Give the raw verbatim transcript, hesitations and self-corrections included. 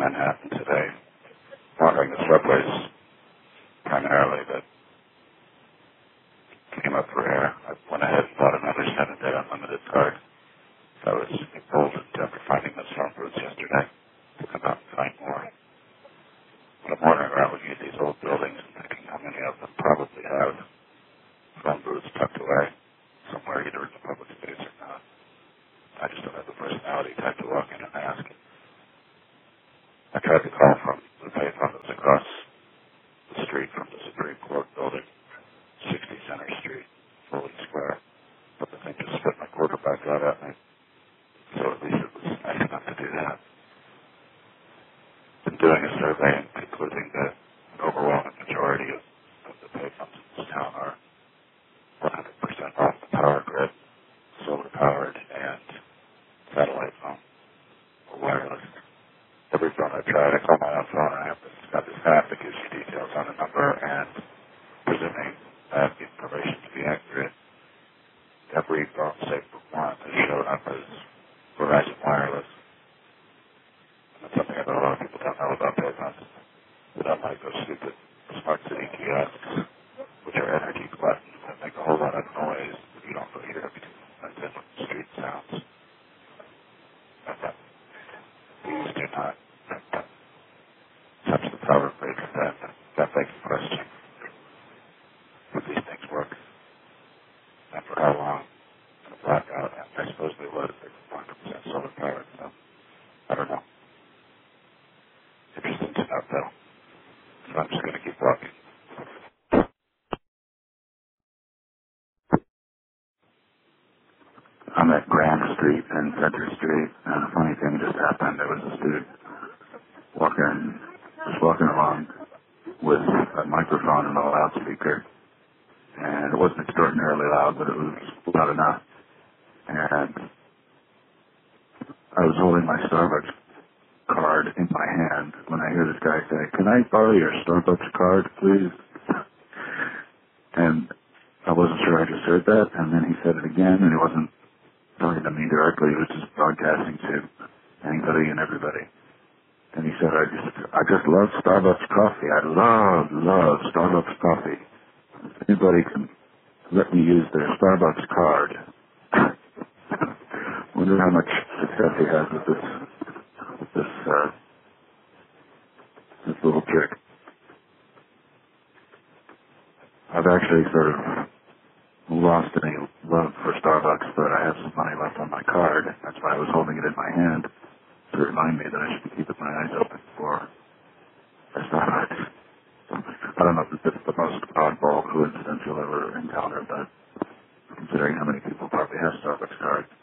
Manhattan today, wandering the subways primarily, but came up for air. I went ahead and bought another seven-day unlimited card. So I was emboldened after finding those phone booths yesterday to come out and find more. But I'm wandering around looking at these old buildings and thinking how many of them probably have phone booths tucked away somewhere, either in the public space or not. I just don't have the personality type to walk in and ask. I tried to call from the payphone that was across the street from the Supreme Court building, sixty Center Street, fully square. But the thing just spit my quarterback out at me. So at least it was nice enough to do that. Been doing a survey and concluding that an overwhelming majority of, of the payphones in this town are one hundred percent off the power grid, solar powered, and satellite phone or wireless. Every phone I tried, I call my own phone and I have this, got this app that gives you details on the number, and presuming that the information to be accurate, every phone save for one has shown up as Verizon Wireless. And that's something I know a lot of people don't know about payphones. They don't like those stupid smart city kiosks, which are energy buttons that make a whole lot of noise that you don't really hear because that's in what the street sounds. And that these do not touch the power grid, and then that begs the question, would these things work? And for how long? In a blackout, and I suppose they would if they're one hundred percent solar powered, so I don't know. Interesting to know, though. So I'm just going to keep walking. I'm at Grand Street and Center Street, and a funny thing just happened. There was this dude walking, just walking along with a microphone and a loudspeaker, and it wasn't extraordinarily loud, but it was loud enough. And I was holding my Starbucks card in my hand when I hear this guy say, "Can I borrow your Starbucks card, please?" And I wasn't sure I just heard that, and then he said it again, and he wasn't talking to me directly, he was just broadcasting to anybody and everybody. And he said, I just I just love Starbucks coffee. I love, love Starbucks coffee. If anybody can let me use their Starbucks card. Wonder how much success he has with this with this uh, this little trick. I've actually sort of lost any love for Starbucks, but I have some money left on my card. That's why I was holding it in my hand to remind me that I should be keeping my eyes open for for Starbucks. I don't know if it's the most oddball coincidence you'll ever encounter, but considering how many people probably have Starbucks cards,